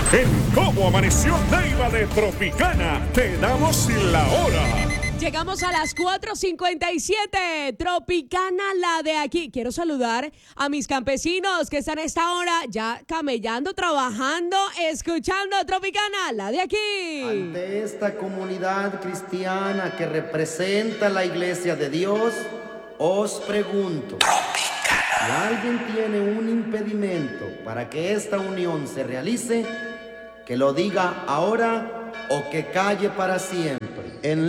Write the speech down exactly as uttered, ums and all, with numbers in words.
En Cómo Amaneció Neiva de Tropicana, te damos la hora. Llegamos a las cuatro cincuenta y siete, Tropicana, la de aquí. Quiero saludar a mis campesinos que están a esta hora ya camellando, trabajando, escuchando Tropicana, la de aquí. Ante esta comunidad cristiana que representa la Iglesia de Dios, os pregunto, si alguien tiene un impedimento para que esta unión se realice, que lo diga ahora o que calle para siempre. En